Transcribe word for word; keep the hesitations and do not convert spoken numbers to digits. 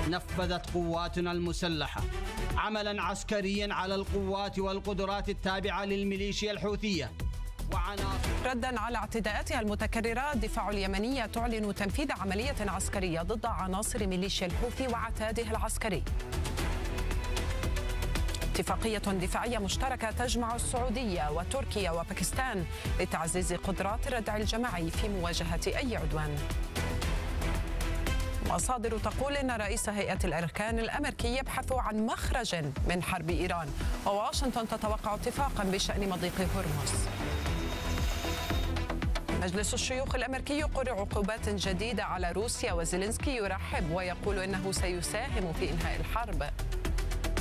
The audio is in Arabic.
نفذت قواتنا المسلحة عملا عسكريا على القوات والقدرات التابعة للميليشيا الحوثية وعناصر. ردا على اعتداءاتها المتكررة، الدفاع اليمنية تعلن تنفيذ عملية عسكرية ضد عناصر ميليشيا الحوثي وعتاده العسكري. اتفاقية دفاعية مشتركة تجمع السعودية وتركيا وباكستان لتعزيز قدرات الردع الجماعي في مواجهة أي عدوان. مصادر تقول إن رئيس هيئة الأركان الأمريكي يبحث عن مخرج من حرب إيران، وواشنطن تتوقع اتفاقا بشأن مضيق هرمز. مجلس الشيوخ الأمريكي يقر عقوبات جديدة على روسيا، وزيلينسكي يرحب ويقول إنه سيساهم في إنهاء الحرب.